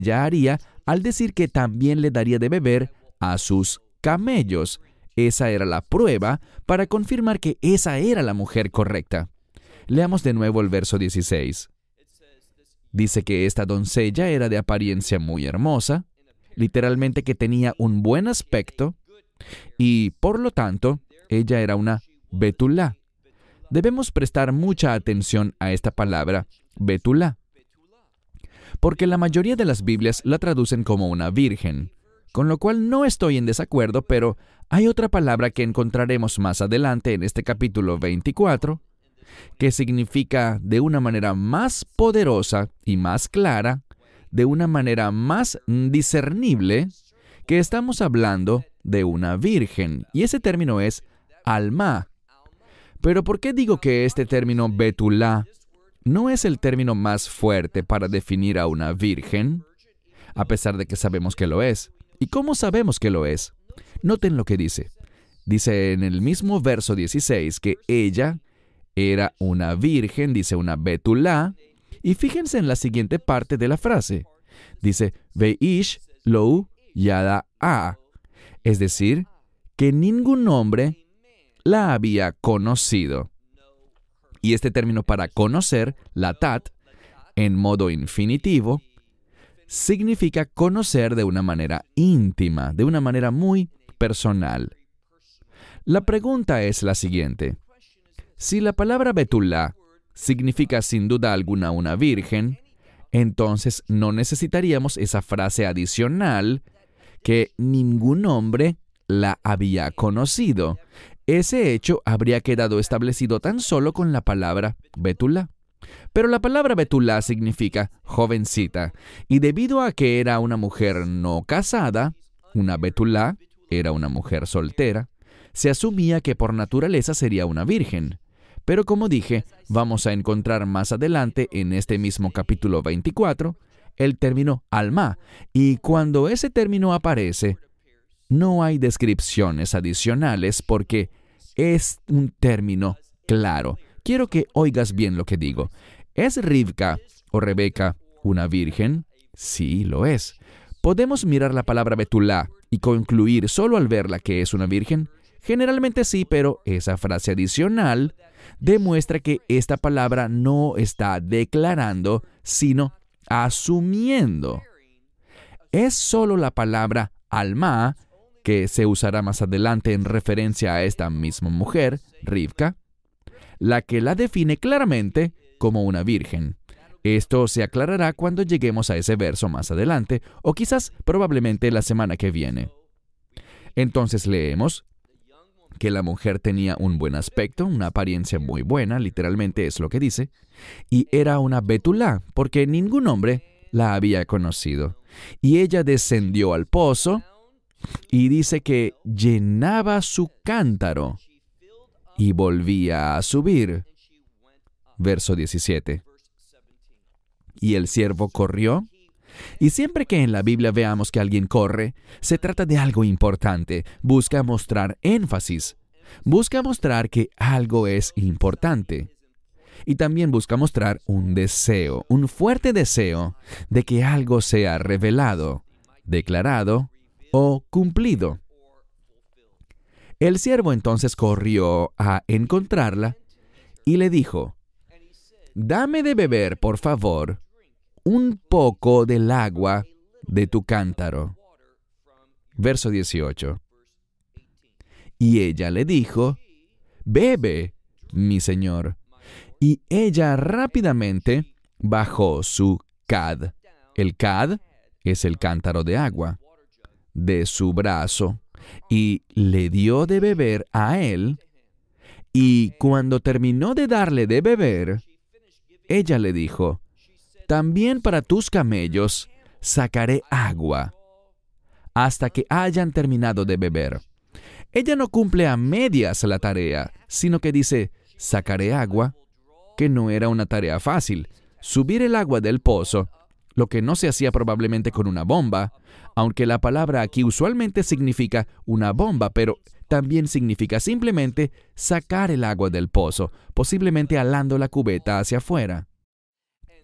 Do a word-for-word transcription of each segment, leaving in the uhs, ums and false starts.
ella haría al decir que también le daría de beber a sus camellos. Esa era la prueba para confirmar que esa era la mujer correcta. Leamos de nuevo el verso dieciséis. Dice que esta doncella era de apariencia muy hermosa, literalmente que tenía un buen aspecto, y por lo tanto, ella era una betulá. Debemos prestar mucha atención a esta palabra, betulá, porque la mayoría de las Biblias la traducen como una virgen, con lo cual no estoy en desacuerdo, pero hay otra palabra que encontraremos más adelante en este capítulo veinticuatro, que significa de una manera más poderosa y más clara, de una manera más discernible, que estamos hablando de una virgen, y ese término es alma. Pero ¿por qué digo que este término betulá no es el término más fuerte para definir a una virgen, a pesar de que sabemos que lo es? ¿Y cómo sabemos que lo es? Noten lo que dice. Dice en el mismo verso dieciséis que ella era una virgen, dice una betulá, y fíjense en la siguiente parte de la frase. Dice, Veish lou yada a, es decir, que ningún hombre la había conocido. Y este término para conocer, latat, en modo infinitivo, significa conocer de una manera íntima, de una manera muy personal. La pregunta es la siguiente. Si la palabra betulá significa sin duda alguna una virgen, entonces no necesitaríamos esa frase adicional que ningún hombre la había conocido. Ese hecho habría quedado establecido tan solo con la palabra betulá. Pero la palabra betulá significa jovencita, y debido a que era una mujer no casada, una betulá era una mujer soltera, se asumía que por naturaleza sería una virgen. Pero como dije, vamos a encontrar más adelante en este mismo capítulo veinticuatro el término alma, y cuando ese término aparece, no hay descripciones adicionales porque es un término claro. Quiero que oigas bien lo que digo. ¿Es Rivka o Rebeca una virgen? Sí, lo es. ¿Podemos mirar la palabra betulá y concluir solo al verla que es una virgen? Generalmente sí, pero esa frase adicional demuestra que esta palabra no está declarando, sino asumiendo. Es solo la palabra alma, que se usará más adelante en referencia a esta misma mujer, Rivka, la que la define claramente como una virgen. Esto se aclarará cuando lleguemos a ese verso más adelante, o quizás probablemente la semana que viene. Entonces leemos que la mujer tenía un buen aspecto, una apariencia muy buena, literalmente es lo que dice, y era una betulá, porque ningún hombre la había conocido. Y ella descendió al pozo, y dice que llenaba su cántaro, y volvía a subir. Verso diecisiete. Y el siervo corrió. Y siempre que en la Biblia veamos que alguien corre, se trata de algo importante. Busca mostrar énfasis. Busca mostrar que algo es importante. Y también busca mostrar un deseo, un fuerte deseo de que algo sea revelado, declarado o cumplido. El siervo entonces corrió a encontrarla y le dijo, «Dame de beber, por favor, un poco del agua de tu cántaro». Verso dieciocho. Y ella le dijo, «Bebe, mi señor». Y ella rápidamente bajó su cad. El cad es el cántaro de agua, de su brazo, y le dio de beber a él. Y cuando terminó de darle de beber, ella le dijo, «También para tus camellos sacaré agua, hasta que hayan terminado de beber». Ella no cumple a medias la tarea, sino que dice, «sacaré agua», que no era una tarea fácil. Subir el agua del pozo, lo que no se hacía probablemente con una bomba, aunque la palabra aquí usualmente significa una bomba, pero también significa simplemente sacar el agua del pozo, posiblemente alando la cubeta hacia afuera.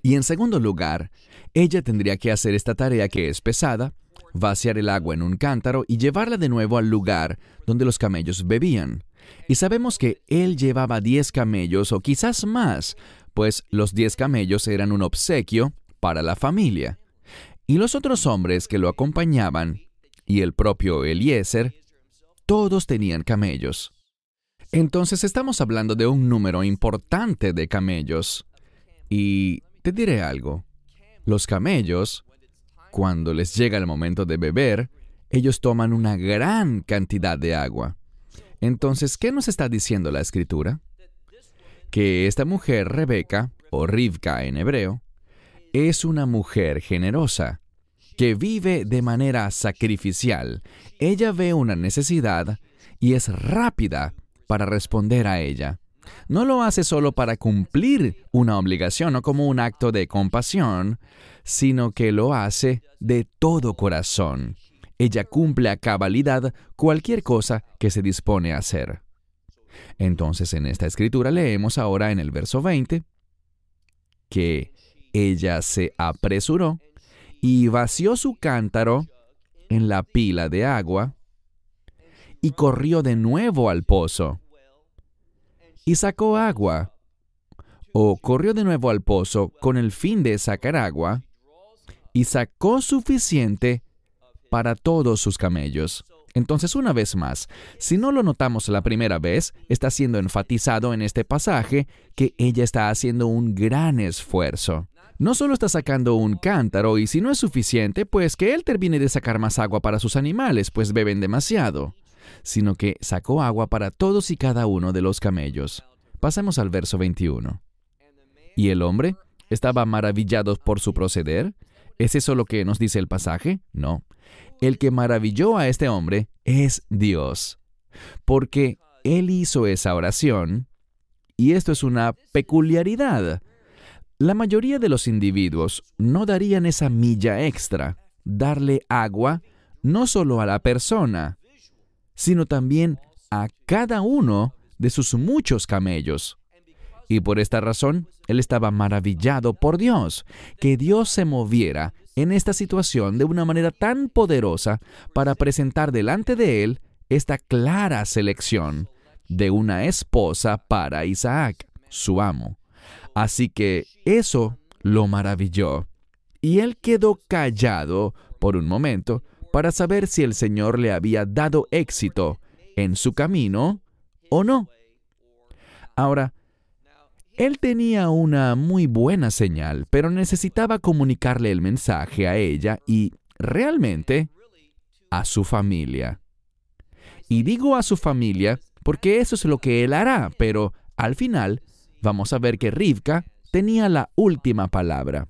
Y en segundo lugar, ella tendría que hacer esta tarea que es pesada, vaciar el agua en un cántaro y llevarla de nuevo al lugar donde los camellos bebían. Y sabemos que él llevaba diez camellos o quizás más, pues los diez camellos eran un obsequio para la familia. Y los otros hombres que lo acompañaban, y el propio Eliezer, todos tenían camellos. Entonces estamos hablando de un número importante de camellos. Y te diré algo. Los camellos, cuando les llega el momento de beber, ellos toman una gran cantidad de agua. Entonces, ¿qué nos está diciendo la Escritura? Que esta mujer, Rebeca, o Rivka en hebreo, es una mujer generosa, que vive de manera sacrificial. Ella ve una necesidad y es rápida para responder a ella. No lo hace solo para cumplir una obligación o como un acto de compasión, sino que lo hace de todo corazón. Ella cumple a cabalidad cualquier cosa que se dispone a hacer. Entonces, en esta escritura leemos ahora en el verso veinte que ella se apresuró y vació su cántaro en la pila de agua y corrió de nuevo al pozo y sacó agua, o corrió de nuevo al pozo con el fin de sacar agua y sacó suficiente para todos sus camellos. Entonces, una vez más, si no lo notamos la primera vez, está siendo enfatizado en este pasaje que ella está haciendo un gran esfuerzo. No solo está sacando un cántaro y si no es suficiente, pues que él termine de sacar más agua para sus animales, pues beben demasiado, sino que sacó agua para todos y cada uno de los camellos. Pasemos al verso veintiuno. ¿Y el hombre estaba maravillado por su proceder? ¿Es eso lo que nos dice el pasaje? No. El que maravilló a este hombre es Dios, porque él hizo esa oración, y esto es una peculiaridad. La mayoría de los individuos no darían esa milla extra, darle agua no solo a la persona, sino también a cada uno de sus muchos camellos. Y por esta razón, él estaba maravillado por Dios, que Dios se moviera en esta situación de una manera tan poderosa para presentar delante de él esta clara selección de una esposa para Isaac, su amo. Así que eso lo maravilló. Y él quedó callado por un momento para saber si el Señor le había dado éxito en su camino o no. Ahora, él tenía una muy buena señal, pero necesitaba comunicarle el mensaje a ella y, realmente, a su familia. Y digo a su familia porque eso es lo que él hará, pero al final vamos a ver que Rivka tenía la última palabra.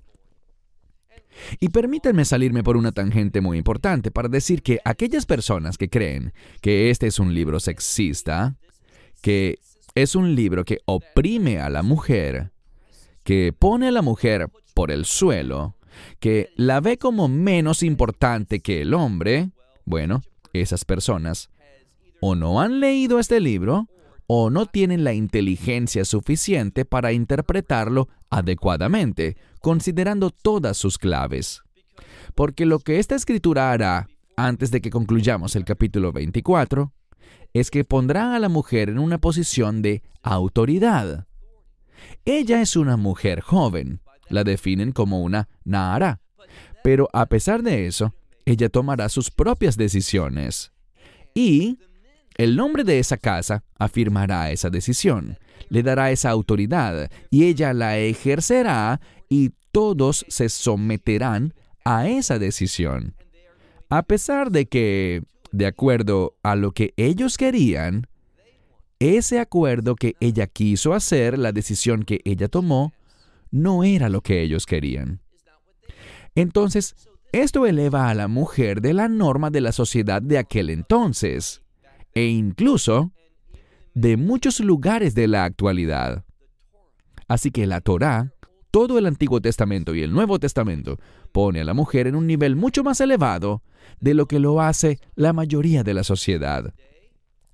Y permítanme salirme por una tangente muy importante para decir que aquellas personas que creen que este es un libro sexista, que es un libro que oprime a la mujer, que pone a la mujer por el suelo, que la ve como menos importante que el hombre, bueno, esas personas o no han leído este libro o no tienen la inteligencia suficiente para interpretarlo adecuadamente, considerando todas sus claves. Porque lo que esta escritura hará, antes de que concluyamos el capítulo veinticuatro, es que pondrá a la mujer en una posición de autoridad. Ella es una mujer joven, la definen como una Nahara, pero a pesar de eso, ella tomará sus propias decisiones. Y el nombre de esa casa afirmará esa decisión, le dará esa autoridad, y ella la ejercerá, y todos se someterán a esa decisión. A pesar de que, de acuerdo a lo que ellos querían, ese acuerdo que ella quiso hacer, la decisión que ella tomó, no era lo que ellos querían. Entonces, esto eleva a la mujer de la norma de la sociedad de aquel entonces, e incluso de muchos lugares de la actualidad. Así que la Torá, todo el Antiguo Testamento y el Nuevo Testamento, pone a la mujer en un nivel mucho más elevado de lo que lo hace la mayoría de la sociedad.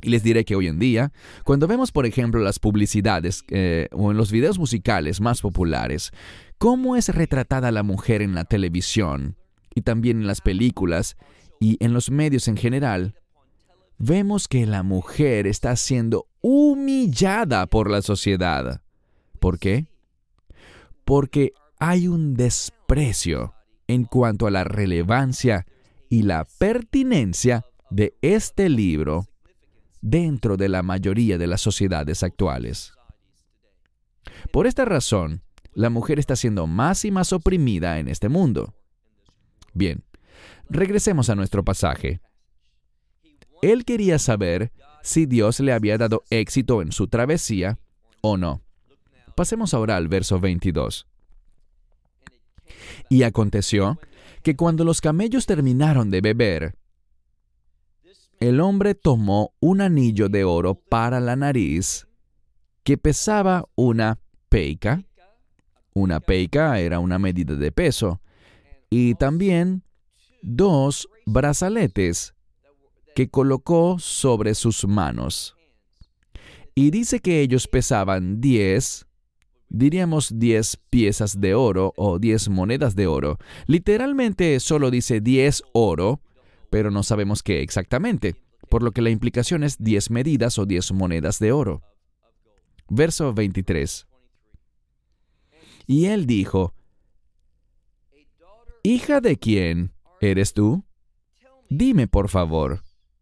Y les diré que hoy en día, cuando vemos, por ejemplo, las publicidades eh, o en los videos musicales más populares, cómo es retratada la mujer en la televisión y también en las películas y en los medios en general, vemos que la mujer está siendo humillada por la sociedad. ¿Por qué? Porque hay un desprecio en cuanto a la relevancia y la pertinencia de este libro dentro de la mayoría de las sociedades actuales. Por esta razón, la mujer está siendo más y más oprimida en este mundo. Bien, regresemos a nuestro pasaje. Él quería saber si Dios le había dado éxito en su travesía o no. Pasemos ahora al verso veintidós. Y aconteció que cuando los camellos terminaron de beber, el hombre tomó un anillo de oro para la nariz que pesaba una peica. Una peica era una medida de peso. Y también dos brazaletes que colocó sobre sus manos. Y dice que ellos pesaban diez, diríamos diez piezas de oro o diez monedas de oro. Literalmente solo dice diez oro, pero no sabemos qué exactamente, por lo que la implicación es diez medidas o diez monedas de oro. Verso veintitrés. Y él dijo, ¿hija de quién eres tú? Dime, por favor.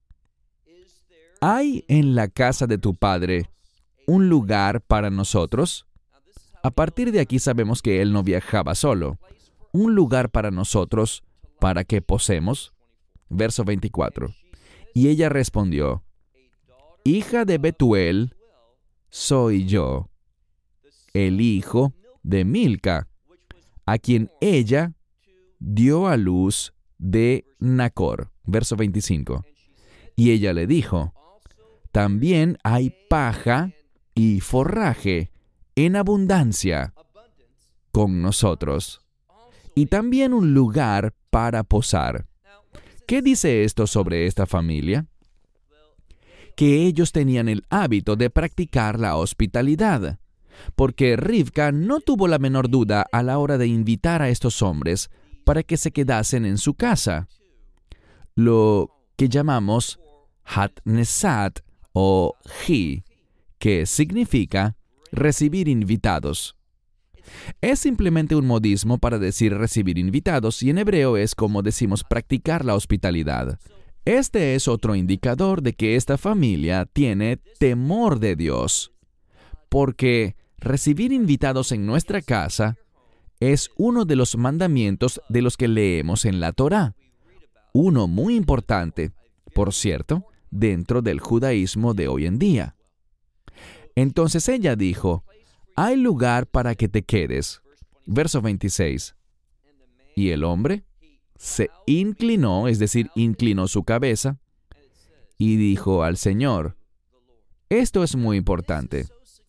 ¿Hay en la casa de tu padre un lugar para nosotros? A partir de aquí sabemos que él no viajaba solo. ¿Un lugar para nosotros para que posemos? Verso veinticuatro. Y ella respondió, hija de Betuel, soy yo, el hijo de Milca, a quien ella dio a luz de Nacor. Verso veinticinco. Y ella le dijo, también hay paja y forraje en abundancia con nosotros, y también un lugar para posar. ¿Qué dice esto sobre esta familia? Que ellos tenían el hábito de practicar la hospitalidad, porque Rivka no tuvo la menor duda a la hora de invitar a estos hombres para que se quedasen en su casa. Lo que llamamos Hat-Nesat o Ji, que significa recibir invitados. Es simplemente un modismo para decir recibir invitados y en hebreo es como decimos practicar la hospitalidad. Este es otro indicador de que esta familia tiene temor de Dios, porque recibir invitados en nuestra casa es uno de los mandamientos de los que leemos en la Torá. Uno muy importante, por cierto, dentro del judaísmo de hoy en día. Entonces ella dijo, hay lugar para que te quedes. Verso veintiséis. Y el hombre se inclinó, es decir, inclinó su cabeza, y dijo al Señor, esto es muy importante,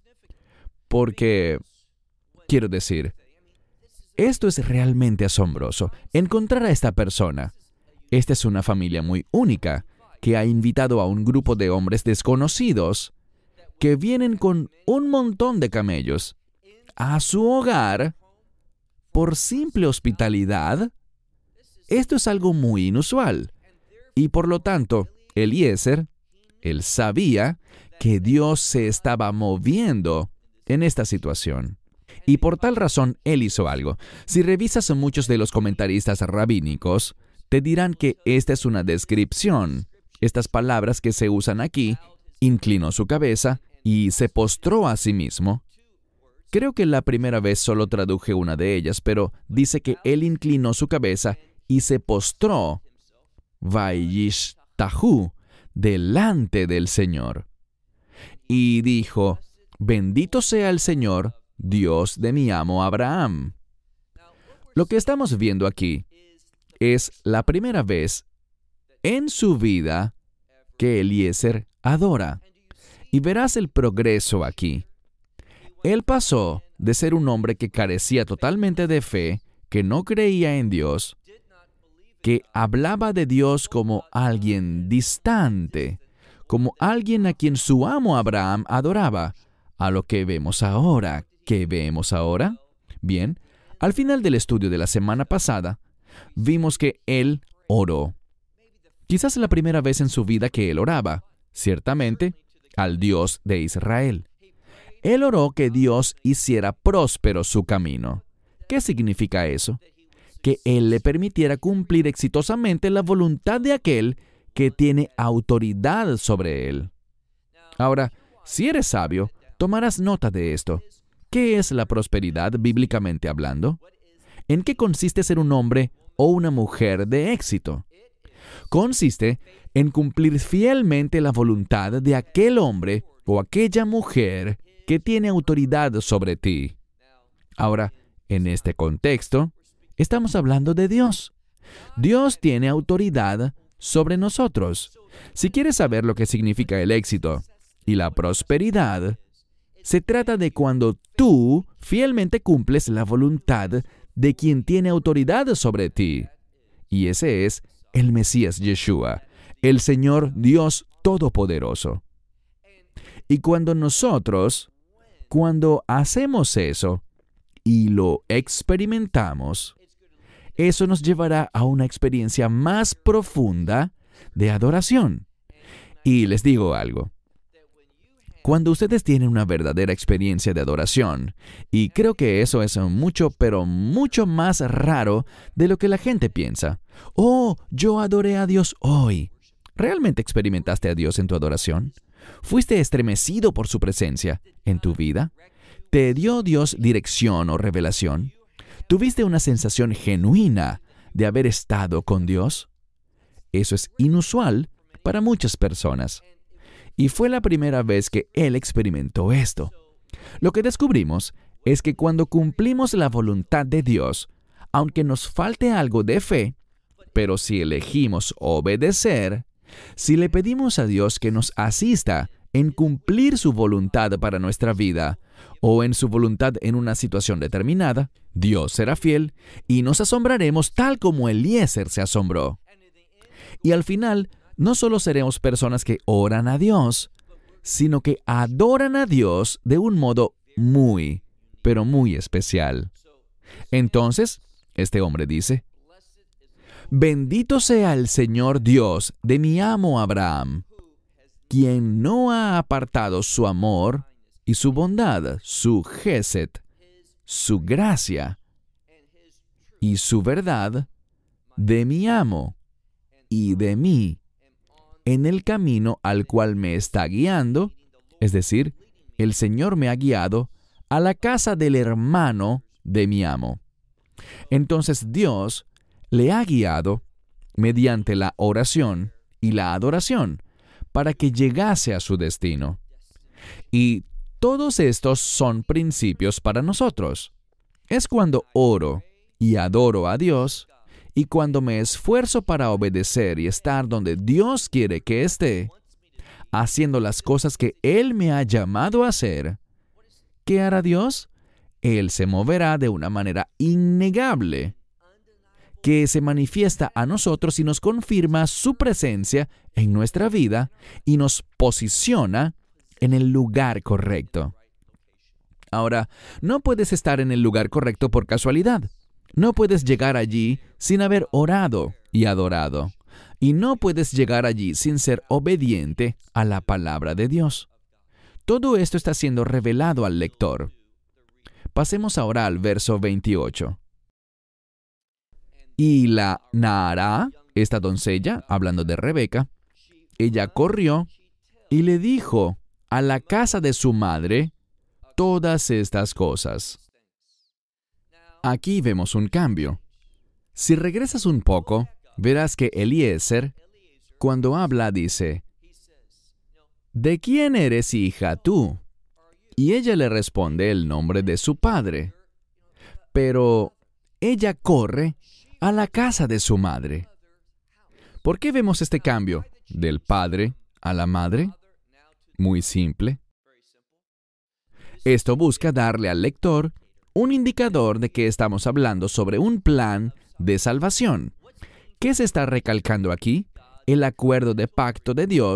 porque, quiero decir, esto es realmente asombroso, encontrar a esta persona. Esta es una familia muy única, que ha invitado a un grupo de hombres desconocidos, que vienen con un montón de camellos a su hogar por simple hospitalidad. Esto es algo muy inusual. Y por lo tanto, Eliezer, él sabía que Dios se estaba moviendo en esta situación. Y por tal razón, él hizo algo. Si revisas a muchos de los comentaristas rabínicos, te dirán que esta es una descripción. Estas palabras que se usan aquí, inclinó su cabeza y se postró a sí mismo. Creo que la primera vez solo traduje una de ellas, pero dice que él inclinó su cabeza y se postró, Vayishtahu, delante del Señor. Y dijo, bendito sea el Señor, Dios de mi amo Abraham. Lo que estamos viendo aquí es la primera vez en su vida que Eliezer adora. Y verás el progreso aquí. Él pasó de ser un hombre que carecía totalmente de fe, que no creía en Dios, que hablaba de Dios como alguien distante, como alguien a quien su amo Abraham adoraba, a lo que vemos ahora. ¿Qué vemos ahora? Bien, al final del estudio de la semana pasada, vimos que él oró. Quizás la primera vez en su vida que él oraba, ciertamente, al Dios de Israel. Él oró que Dios hiciera próspero su camino. ¿Qué significa eso? Que Él le permitiera cumplir exitosamente la voluntad de aquel que tiene autoridad sobre él. Ahora, si eres sabio, tomarás nota de esto. ¿Qué es la prosperidad bíblicamente hablando? ¿En qué consiste ser un hombre o una mujer de éxito? Consiste en cumplir fielmente la voluntad de aquel hombre o aquella mujer que tiene autoridad sobre ti. Ahora, en este contexto, estamos hablando de Dios. Dios tiene autoridad sobre nosotros. Si quieres saber lo que significa el éxito y la prosperidad, se trata de cuando tú fielmente cumples la voluntad de quien tiene autoridad sobre ti. Y ese es el Mesías Yeshua, el Señor Dios Todopoderoso. Y cuando nosotros, cuando hacemos eso y lo experimentamos, eso nos llevará a una experiencia más profunda de adoración. Y les digo algo. Cuando ustedes tienen una verdadera experiencia de adoración, y creo que eso es mucho, pero mucho más raro de lo que la gente piensa. Oh, yo adoré a Dios hoy. ¿Realmente experimentaste a Dios en tu adoración? ¿Fuiste estremecido por su presencia en tu vida? ¿Te dio Dios dirección o revelación? ¿Tuviste una sensación genuina de haber estado con Dios? Eso es inusual para muchas personas. Y fue la primera vez que él experimentó esto. Lo que descubrimos es que cuando cumplimos la voluntad de Dios, aunque nos falte algo de fe, pero si elegimos obedecer, si le pedimos a Dios que nos asista en cumplir su voluntad para nuestra vida o en su voluntad en una situación determinada, Dios será fiel y nos asombraremos tal como Eliezer se asombró. Y al final, no solo seremos personas que oran a Dios, sino que adoran a Dios de un modo muy, pero muy especial. Entonces, este hombre dice, «Bendito sea el Señor Dios de mi amo Abraham, quien no ha apartado su amor y su bondad, su gesed, su gracia y su verdad de mi amo y de mí, en el camino al cual me está guiando», es decir, el Señor me ha guiado a la casa del hermano de mi amo. Entonces Dios le ha guiado mediante la oración y la adoración para que llegase a su destino. Y todos estos son principios para nosotros. Es cuando oro y adoro a Dios, y cuando me esfuerzo para obedecer y estar donde Dios quiere que esté, haciendo las cosas que Él me ha llamado a hacer, ¿qué hará Dios? Él se moverá de una manera innegable, que se manifiesta a nosotros y nos confirma su presencia en nuestra vida y nos posiciona en el lugar correcto. Ahora, no puedes estar en el lugar correcto por casualidad. No puedes llegar allí sin haber orado y adorado. Y no puedes llegar allí sin ser obediente a la palabra de Dios. Todo esto está siendo revelado al lector. Pasemos ahora al verso veintiocho. Y la Naará, esta doncella, hablando de Rebeca, ella corrió y le dijo a la casa de su madre todas estas cosas. Aquí vemos un cambio. Si regresas un poco, verás que Eliezer, cuando habla, dice, ¿de quién eres hija tú? Y ella le responde el nombre de su padre. Pero ella corre a la casa de su madre. ¿Por qué vemos este cambio del padre a la madre? Muy simple. Esto busca darle al lector un indicador de que estamos hablando sobre un plan de salvación. ¿Qué se está recalcando aquí? El acuerdo de pacto de Dios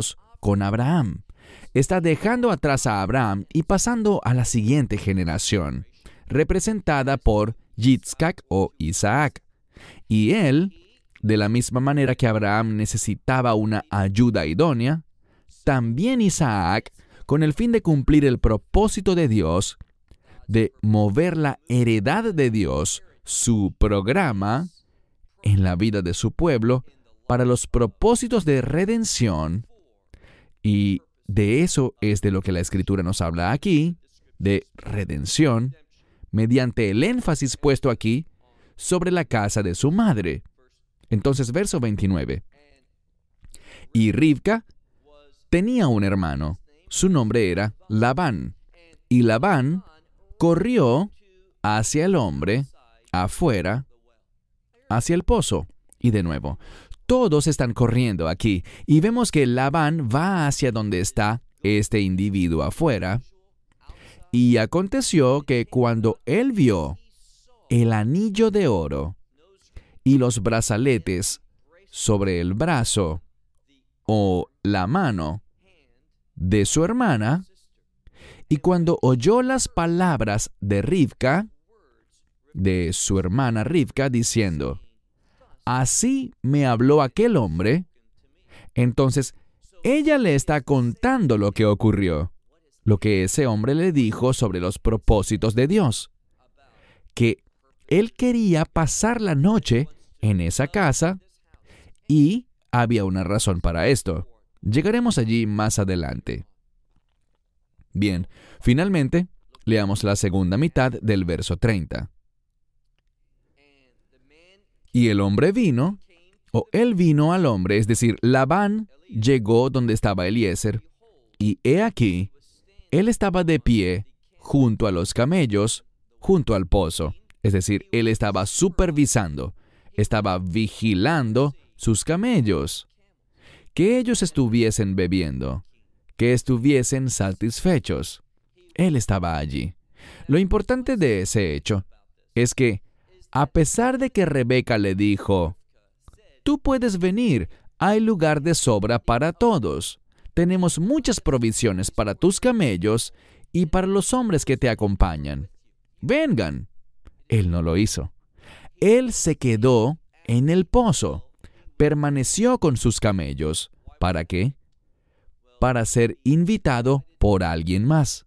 con Abraham. Está dejando atrás a Abraham y pasando a la siguiente generación, representada por Yitzhak o Isaac. Y él, de la misma manera que Abraham necesitaba una ayuda idónea, también Isaac, con el fin de cumplir el propósito de Dios, de mover la heredad de Dios, su programa, en la vida de su pueblo, para los propósitos de redención. Y de eso es de lo que la Escritura nos habla aquí, de redención, mediante el énfasis puesto aquí sobre la casa de su madre. Entonces, verso veintinueve. Y Rivka tenía un hermano, su nombre era Labán, y Labán corrió hacia el hombre, afuera, hacia el pozo. Y de nuevo, todos están corriendo aquí, y vemos que Labán va hacia donde está este individuo afuera. Y aconteció que cuando él vio el anillo de oro y los brazaletes sobre el brazo o la mano de su hermana, y cuando oyó las palabras de Rivka, de su hermana Rivka, diciendo, así me habló aquel hombre, entonces ella le está contando lo que ocurrió, lo que ese hombre le dijo sobre los propósitos de Dios, que él quería pasar la noche en esa casa y había una razón para esto. Llegaremos allí más adelante. Bien, finalmente, leamos la segunda mitad del verso treinta. Y el hombre vino, o él vino al hombre, es decir, Labán llegó donde estaba Eliezer, y he aquí, él estaba de pie junto a los camellos, junto al pozo. Es decir, él estaba supervisando, estaba vigilando sus camellos, que ellos estuviesen bebiendo, que estuviesen satisfechos. Él estaba allí. Lo importante de ese hecho es que, a pesar de que Rebeca le dijo, tú puedes venir, hay lugar de sobra para todos. Tenemos muchas provisiones para tus camellos y para los hombres que te acompañan. Vengan. Él no lo hizo. Él se quedó en el pozo, permaneció con sus camellos. ¿Para qué? Para ser invitado por alguien más.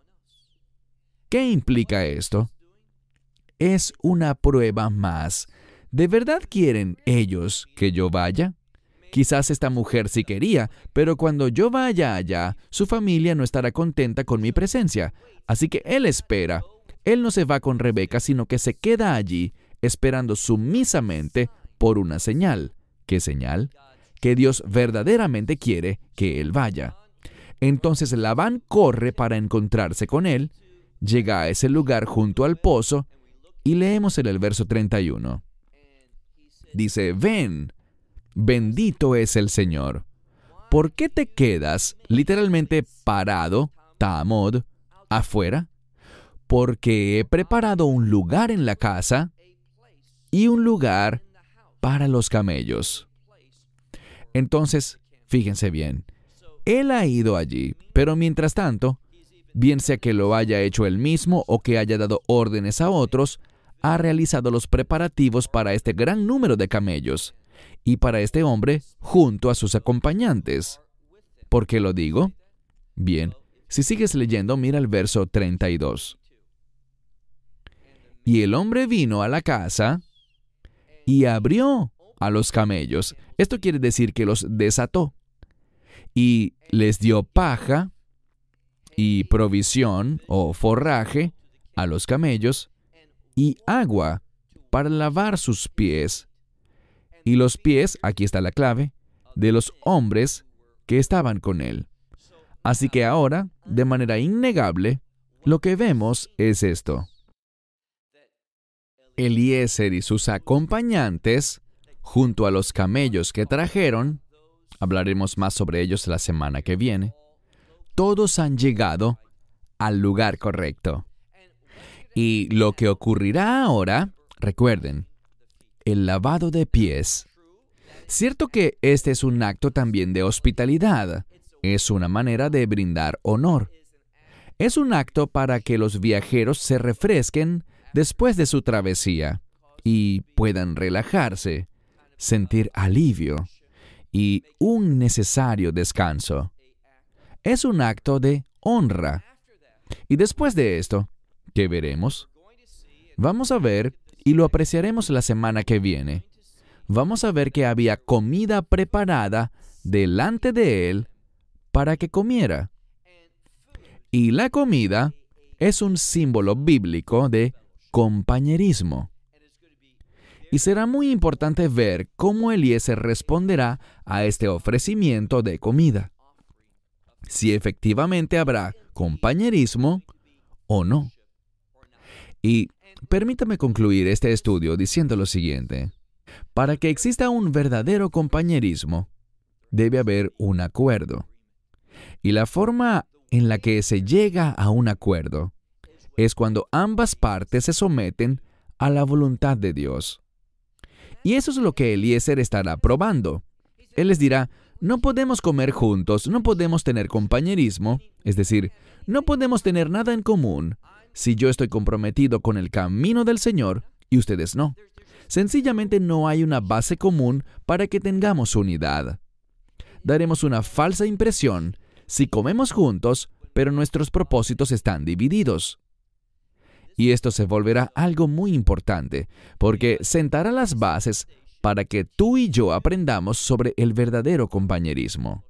¿Qué implica esto? Es una prueba más. ¿De verdad quieren ellos que yo vaya? Quizás esta mujer sí quería, pero cuando yo vaya allá, su familia no estará contenta con mi presencia. Así que él espera. Él no se va con Rebeca, sino que se queda allí, esperando sumisamente por una señal. ¿Qué señal? Que Dios verdaderamente quiere que él vaya. Entonces Labán corre para encontrarse con él, llega a ese lugar junto al pozo, y leemos en el verso treinta y uno. Dice, ven, bendito es el Señor. ¿Por qué te quedas literalmente parado, ta'amod, afuera? Porque he preparado un lugar en la casa y un lugar para los camellos. Entonces, fíjense bien, él ha ido allí, pero mientras tanto, bien sea que lo haya hecho él mismo o que haya dado órdenes a otros, ha realizado los preparativos para este gran número de camellos y para este hombre junto a sus acompañantes. ¿Por qué lo digo? Bien, si sigues leyendo, mira el verso treinta y dos. Y el hombre vino a la casa y abrió a los camellos. Esto quiere decir que los desató. Y les dio paja y provisión o forraje a los camellos y agua para lavar sus pies. Y los pies, aquí está la clave, de los hombres que estaban con él. Así que ahora, de manera innegable, lo que vemos es esto. Eliezer y sus acompañantes, junto a los camellos que trajeron, hablaremos más sobre ellos la semana que viene, todos han llegado al lugar correcto. Y lo que ocurrirá ahora, recuerden, el lavado de pies. Cierto que este es un acto también de hospitalidad, Es una manera de brindar honor. Es un acto para que los viajeros se refresquen después de su travesía y puedan relajarse, sentir alivio y un necesario descanso. Es un acto de honra. Y después de esto, ¿qué veremos? Vamos a ver, y lo apreciaremos la semana que viene, vamos a ver que había comida preparada delante de él para que comiera. Y la comida es un símbolo bíblico de compañerismo. Y será muy importante ver cómo Eliezer responderá a este ofrecimiento de comida. Si efectivamente habrá compañerismo o no. Y permítame concluir este estudio diciendo lo siguiente. Para que exista un verdadero compañerismo, debe haber un acuerdo. Y la forma en la que se llega a un acuerdo es cuando ambas partes se someten a la voluntad de Dios. Y eso es lo que Eliezer estará probando. Él les dirá, no podemos comer juntos, no podemos tener compañerismo, es decir, no podemos tener nada en común si yo estoy comprometido con el camino del Señor y ustedes no. Sencillamente no hay una base común para que tengamos unidad. Daremos una falsa impresión si comemos juntos, pero nuestros propósitos están divididos. Y esto se volverá algo muy importante, porque sentará las bases para que tú y yo aprendamos sobre el verdadero compañerismo.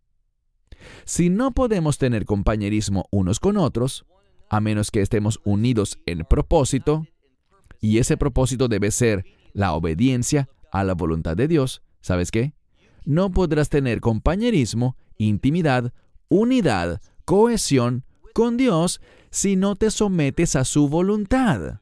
Si no podemos tener compañerismo unos con otros, a menos que estemos unidos en propósito, y ese propósito debe ser la obediencia a la voluntad de Dios, ¿sabes qué? No podrás tener compañerismo, intimidad, unidad, cohesión con Dios si no te sometes a su voluntad.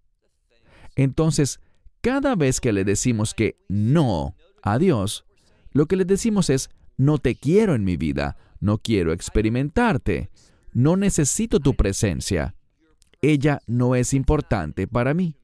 Entonces, cada vez que le decimos que no a Dios, lo que le decimos es, no te quiero en mi vida, no quiero experimentarte, no necesito tu presencia, ella no es importante para mí.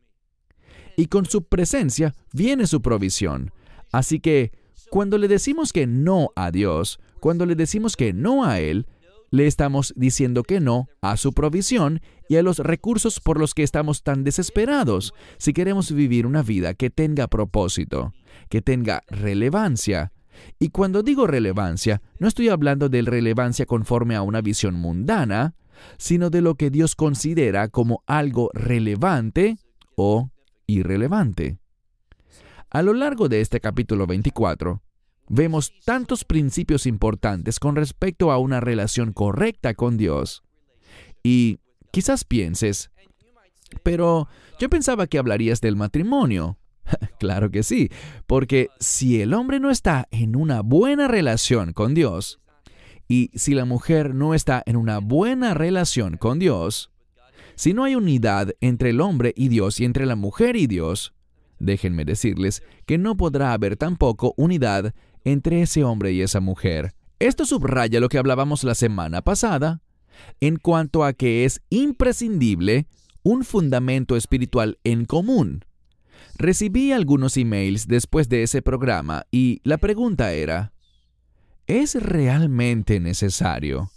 Y con su presencia viene su provisión. Así que, cuando le decimos que no a Dios, cuando le decimos que no a Él, le estamos diciendo que no a su provisión y a los recursos por los que estamos tan desesperados si queremos vivir una vida que tenga propósito, que tenga relevancia. Y cuando digo relevancia, no estoy hablando de relevancia conforme a una visión mundana, sino de lo que Dios considera como algo relevante o irrelevante. A lo largo de este capítulo veinticuatro, vemos tantos principios importantes con respecto a una relación correcta con Dios. Y quizás pienses, pero yo pensaba que hablarías del matrimonio. Claro que sí, porque si el hombre no está en una buena relación con Dios, y si la mujer no está en una buena relación con Dios, si no hay unidad entre el hombre y Dios y entre la mujer y Dios, déjenme decirles que no podrá haber tampoco unidad entre ese hombre y esa mujer. Esto subraya lo que hablábamos la semana pasada en cuanto a que es imprescindible un fundamento espiritual en común. Recibí algunos emails después de ese programa y la pregunta era, ¿es realmente necesario,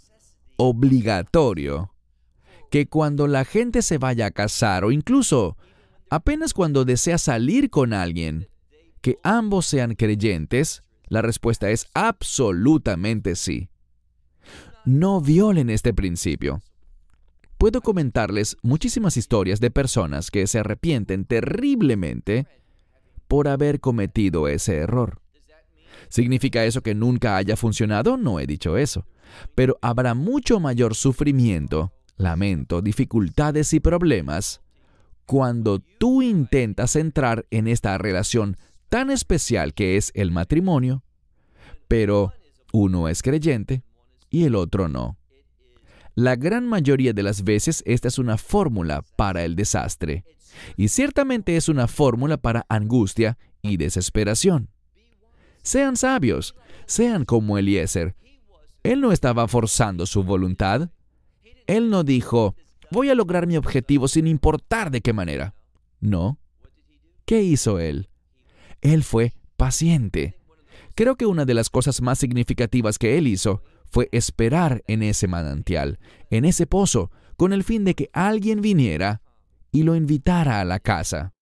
obligatorio, que cuando la gente se vaya a casar o incluso apenas cuando desea salir con alguien, que ambos sean creyentes? La respuesta es absolutamente sí. No violen este principio. Puedo comentarles muchísimas historias de personas que se arrepienten terriblemente por haber cometido ese error. ¿Significa eso que nunca haya funcionado? No he dicho eso. Pero habrá mucho mayor sufrimiento, lamento, dificultades y problemas cuando tú intentas entrar en esta relación tan especial que es el matrimonio, pero uno es creyente y el otro no. La gran mayoría de las veces esta es una fórmula para el desastre, y ciertamente es una fórmula para angustia y desesperación. Sean sabios, sean como Eliezer. Él no estaba forzando su voluntad. Él no dijo, voy a lograr mi objetivo sin importar de qué manera. No. ¿Qué hizo él? Él fue paciente. Creo que una de las cosas más significativas que él hizo fue esperar en ese manantial, en ese pozo, con el fin de que alguien viniera y lo invitara a la casa.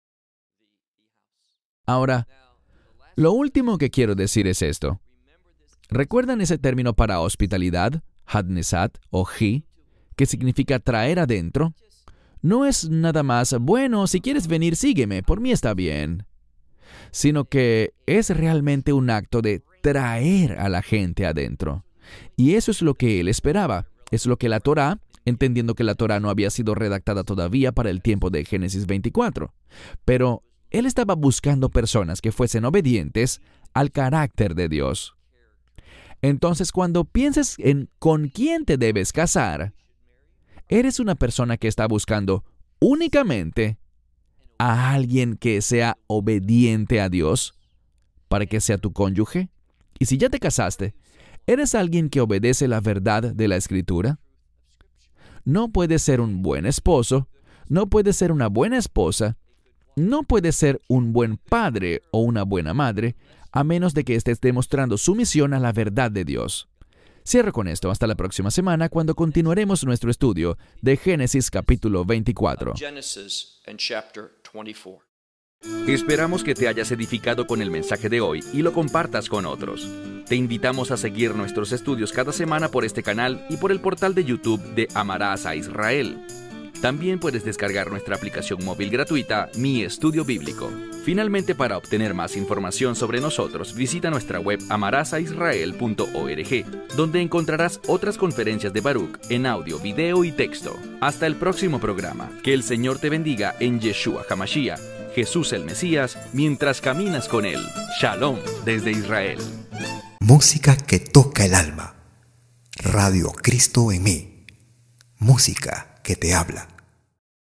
Ahora, lo último que quiero decir es esto. ¿Recuerdan ese término para hospitalidad, hadnesat o ji, que significa traer adentro? No es nada más, bueno, si quieres venir, sígueme, por mí está bien. Sino que es realmente un acto de traer a la gente adentro. Y eso es lo que él esperaba. Es lo que la Torá, entendiendo que la Torá no había sido redactada todavía para el tiempo de Génesis veinticuatro. Pero él estaba buscando personas que fuesen obedientes al carácter de Dios. Entonces, cuando pienses en con quién te debes casar, eres una persona que está buscando únicamente a alguien que sea obediente a Dios para que sea tu cónyuge. Y si ya te casaste, ¿eres alguien que obedece la verdad de la Escritura? No puedes ser un buen esposo, no puedes ser una buena esposa, no puedes ser un buen padre o una buena madre, a menos de que estés demostrando sumisión a la verdad de Dios. Cierro con esto. Hasta la próxima semana, cuando continuaremos nuestro estudio de Génesis capítulo veinticuatro. Esperamos que te hayas edificado con el mensaje de hoy y lo compartas con otros. Te invitamos a seguir nuestros estudios cada semana por este canal y por el portal de YouTube de Amarás a Israel. También puedes descargar nuestra aplicación móvil gratuita, Mi Estudio Bíblico. Finalmente, para obtener más información sobre nosotros, visita nuestra web amarás a israel punto org, donde encontrarás otras conferencias de Baruch en audio, video y texto. Hasta el próximo programa. Que el Señor te bendiga en Yeshua HaMashiach, Jesús el Mesías, mientras caminas con Él. Shalom desde Israel. Música que toca el alma. Radio Cristo en mí. Música que te habla.